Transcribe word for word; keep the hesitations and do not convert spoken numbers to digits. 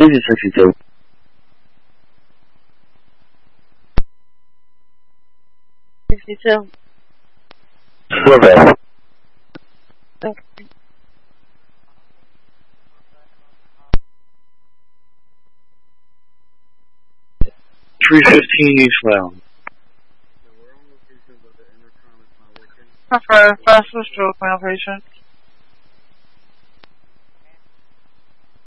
This is sixty-two. sixty-two. We're ready. Okay. three fifteen eastbound. Prefer fastest stroke, my patient.